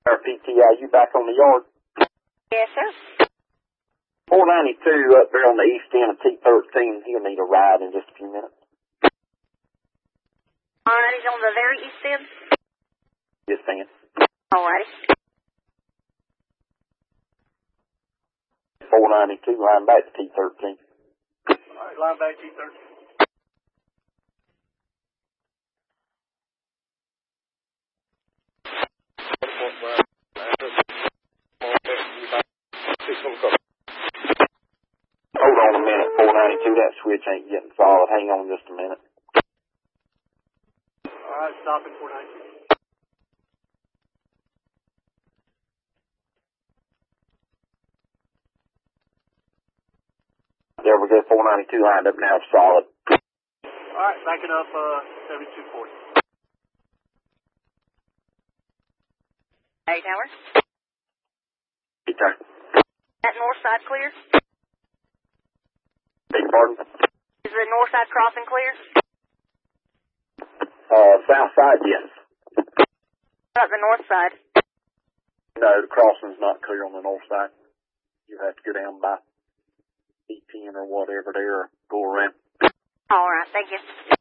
PTI, you back on the yard? Yes, sir. 492 up there on the east end of T13. He'll need a ride in just a few minutes. Alright, he's on the very east end? Yes, ma'am. Alright. 492, line back to T13. Alright, line back T13. Hold on a minute, 492, that switch ain't getting solid. Hang on just a minute. Alright, stop at 492. There we go, 492 lined up now, solid. Alright, backing up 7240. Hey, Tower. Hey, sir. That north side clear? Beg pardon? Is the north side crossing clear? South side, yes. Not the north side. No, the crossing's not clear on the north side. You have to go down by 18 or whatever there, or go around. Alright, thank you.